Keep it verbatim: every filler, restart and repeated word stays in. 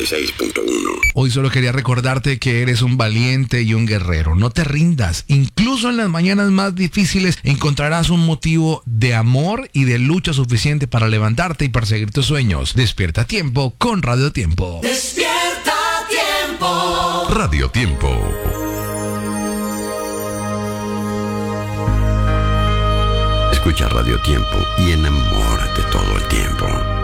y seis punto uno. Hoy solo quería recordarte que eres un valiente y un guerrero. No te rindas. Incluso en las mañanas más difíciles encontrarás un motivo de amor y de lucha suficiente para levantarte y perseguir tus sueños. Despierta a tiempo con Radio Tiempo. Despierta a tiempo. Radio Tiempo. Escucha Radio Tiempo y enamórate todo el tiempo.